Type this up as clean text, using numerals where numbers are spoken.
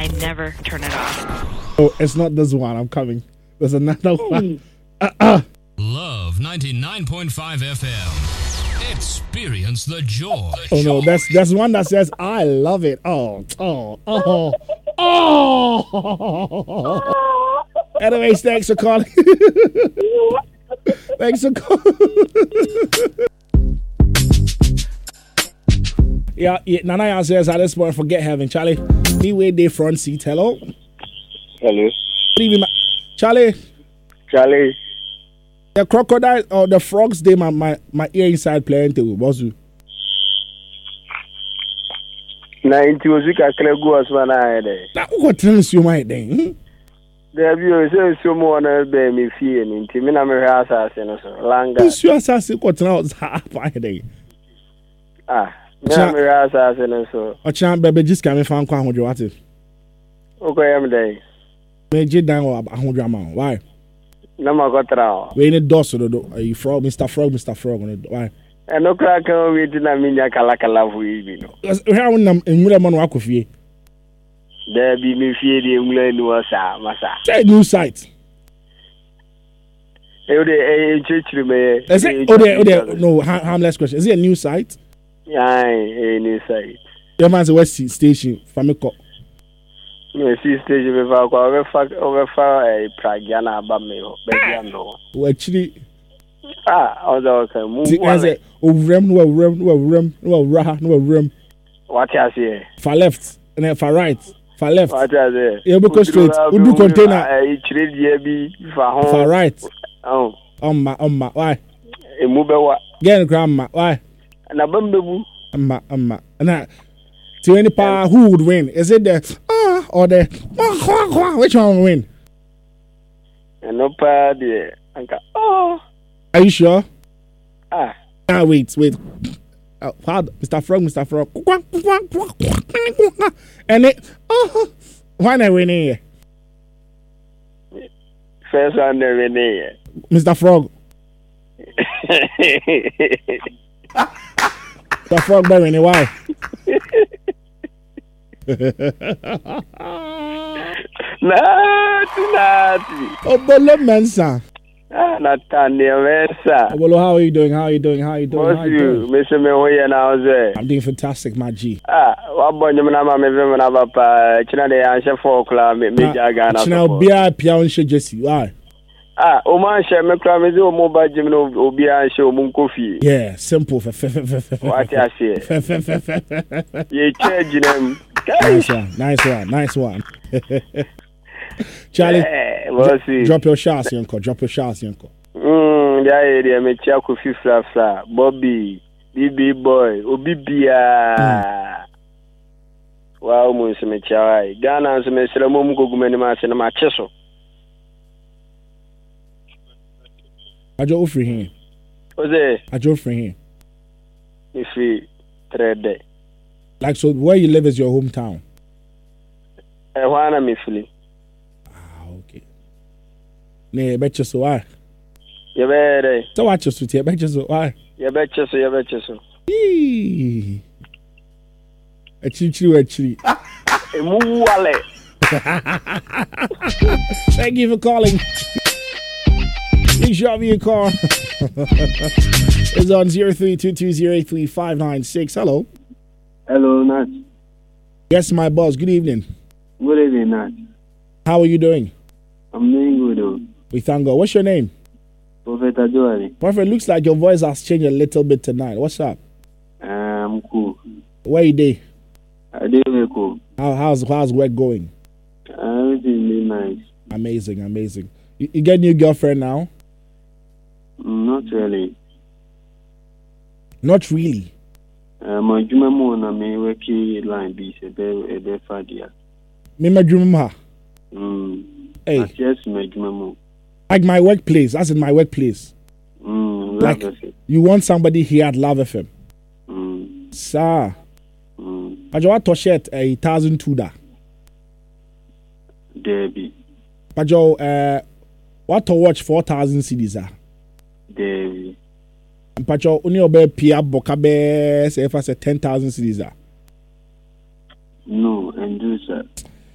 I never turn it off. Oh, it's not this one. I'm coming. There's another one. Love 99.5 FM. Experience the joy. Oh no, that's one that says I love it. Oh. Anyways, thanks for calling. Thanks for calling. Yeah, Nana says at this point, forget heaven, Charlie. Me wait day front seat. Hello. Hello. Good evening, Charlie. The crocodile or the frogs, they my ear inside playing too. What's you? 90 was week. I can't go as one eye there. Now, what tells you my thing? There you say so more than me feeling. Timina Merasa, Langa. This you assassin what now is happening there. Merasa, so. A champ baby just came from Kwan with you at it. Okay, I'm there. Major down or 100 amount. Why? No, I got around. We need doors to the frog, Mr. Frog on it. Why? And no crack on waiting at me, Kalakala, we know. How in Mudaman Wakofi? There be me fear the England was Massa. Say new site. Church me. Is it? Oh, there. No, harmless question. Is it a new site? Yeah, a new site. Your man's a West Station, Famiko. Yes, station over a Pragiana Bamio, baby, no. Actually, although can move. No room. What I say? For left, and then for right, for left. What I say? You go straight. We do container. I trade yebi for home. For right. Oh. My. Why? A move. Get grandma. Why? And a bamboo. Amma. And that. To any power, who would win? Is it the or the which one will win? And no power there. Oh. Are you sure? Wait. Mr. Frog. And it. Why not winning here? First one they win here. Mr. Frog. Mr. Frog by winning. Why? Nati. Obolo Mensa. Natania Mensa. Obolo, how are you doing? What's you? Mr. Mehoya now there. I'm doing fantastic, my G. What boy you mama me vem na papa. China de answer 4 o'clock me Ghana. China bia pia on Jesse. Why? O man share me kra me do mobile gym no obi an share o mun kofi. Yeah, simple. What I say? Ye charge them. Nice one. Charlie, drop your shots, Uncle. Yeah, me chia kofi fla. Bobby, BB boy, Obibia. Wow, mo se me chia. Ghana se me sele mo mu gogumeni ma se na ma cheso. Ajo free here. Oze. Ajo free here. If we trade. Like, so where you live is your hometown? Why me feeling? Okay. Ne, bet you so why? You better. So watch us with you, bet you so why? You bet you so. Actually. Thank you for calling. Please drop me a call. It's on 0322083596. Hello. Hello, Nat. Yes, my boss. Good evening. Good evening, Nat. How are you doing? I'm doing good, though. We thank God. What's your name? Prophet Ajoari. Prophet, looks like your voice has changed a little bit tonight. What's up? I'm cool. Where you day? I do very cool. How's work going? Everything is nice. Amazing. You get a new girlfriend now? Not really. Not really? My juma mo na me working line be a be fadia. Me my juma. Hey. Yes, my juma mo. Like my workplace, as in my workplace. Like you want somebody here at Love FM. Sir. I just want shirt 1,002 da. Debbie. But you what to watch 4,000 CDs ah. Debbie. But you only obey Pia Bokabe say if I say 10,000 CDs ah. No, and do that.